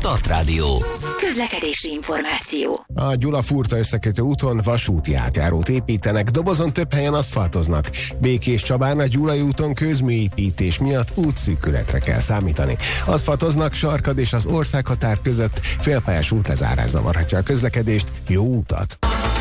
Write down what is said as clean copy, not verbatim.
Startrádió. Közlekedési információ. A Gyula-Furta összekötő úton vasúti átjárót építenek, Dobozon több helyen aszfaltoznak. Békés-Csabán a Gyulai úton közműépítés miatt útszűkületre kell számítani. Aszfaltoznak Sarkad és az országhatár között, félpályás útlezárás zavarhatja a közlekedést. Jó utat!